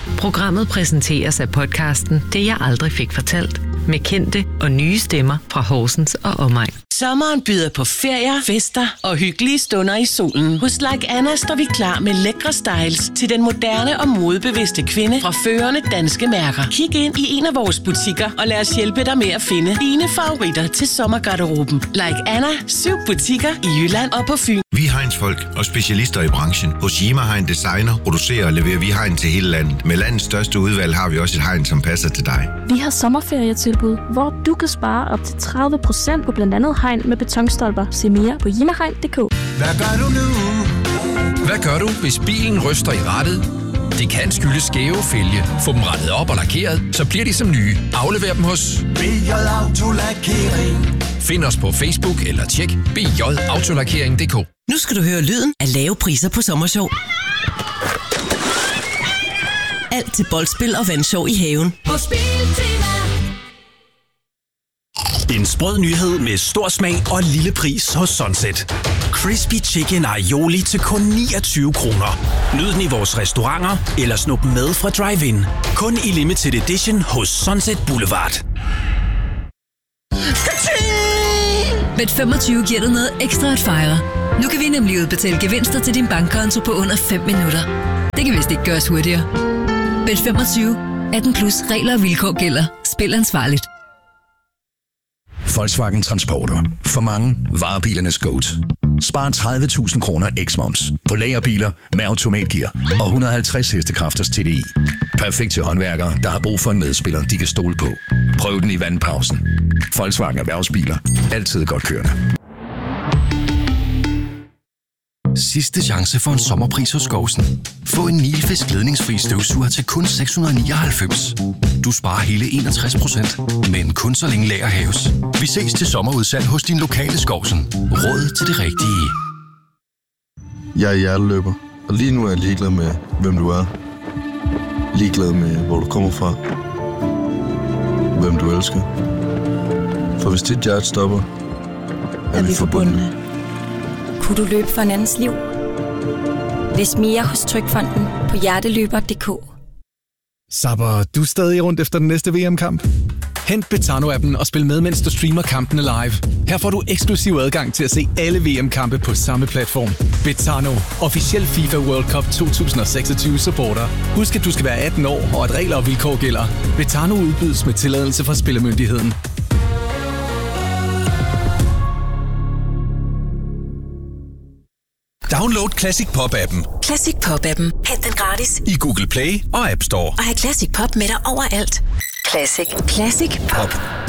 Programmet præsenteres af podcasten Det jeg aldrig fik fortalt, med kendte og nye stemmer fra Horsens og omegn. Sommeren byder på ferier, fester og hyggelige stunder i solen. Hos Like Anna står vi klar med lækre styles til den moderne og modebevidste kvinde fra førende danske mærker. Kig ind i en af vores butikker og lad os hjælpe dig med at finde dine favoritter til sommergarderoben. Like Anna, 7 butikker i Jylland og på Fyn. Vi er Heinz-folk og specialister i branchen. Hos Yima Hein Designer producerer og leverer vi hegn til hele landet. Med landets største udvalg har vi også et hegn, som passer til dig. Vi har sommerferietilbud, hvor du kan spare op til 30% på blandt andet hegn med betonstolper. Se mere på yimahegn.dk. Hvad gør du nu? Hvad gør du, hvis bilen ryster i rattet? Det kan skyldes skæve fælge. Få dem rettet op og lakeret, så bliver de som nye. Aflever dem hos BJ Autolakering. Find os på Facebook eller tjek bjautolakering.dk. Nu skal du høre lyden af lave priser på Sommershow. Alt til boldspil og vandshow i haven. På Spiltema. En sprød nyhed med stor smag og lille pris hos Sunset. Crispy Chicken Aioli til kun 29 kroner. Nyd den i vores restauranter eller snup med fra drive-in. Kun i limited edition hos Sunset Boulevard. Med 25 giver du noget ekstra at fejre. Nu kan vi nemlig udbetale gevinster til din bankkonto på under 5 minutter. Det kan vist ikke gøres hurtigere. Bet 25. 18 plus regler og vilkår gælder. Spil ansvarligt. Volkswagen Transporter. For mange varebilernes GOAT. Spar 30.000 kroner x-moms på lagerbiler med automatgear og 150 hestekræfters TDI. Perfekt til håndværkere, der har brug for en medspiller, de kan stole på. Prøv den i vandpausen. Volkswagen Erhvervsbiler. Altid godt kørende. Sidste chance for en sommerpris hos Skovsen. Få en Nilfisk ledningsfri støvsuger til kun 699. Du sparer hele 61%, men kun så længe lager haves. Vi ses til sommerudsalg hos din lokale Skovsen. Råd til det rigtige. Jeg er hjerteløber, og lige nu er jeg ligeglad med, hvem du er. Ligeglad med, hvor du kommer fra. Hvem du elsker. For hvis dit hjerte stopper, er vi forbundne. Kunne du løbe for en andens liv? Læs mere hos Trygfonden på hjerteløber.dk. Zapper du stadig rundt efter den næste VM-kamp? Hent Betano-appen og spil med, mens du streamer kampene live. Her får du eksklusiv adgang til at se alle VM-kampe på samme platform. Betano, officiel FIFA World Cup 2026 supporter. Husk, at du skal være 18 år, og at regler og vilkår gælder. Betano udbydes med tilladelse fra Spillemyndigheden. Download Classic Pop-appen. Classic Pop-appen. Hent den gratis i Google Play og App Store. Og have Classic Pop med dig overalt. Classic. Classic Pop.